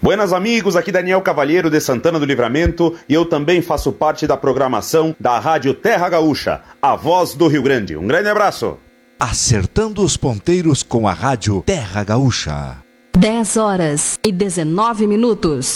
Buenas amigos, aqui Daniel Cavalheiro de Santana do Livramento e eu também faço parte da programação da Rádio Terra Gaúcha, a voz do Rio Grande. Um grande abraço. Acertando os ponteiros com a Rádio Terra Gaúcha. 10 horas e 19 minutos.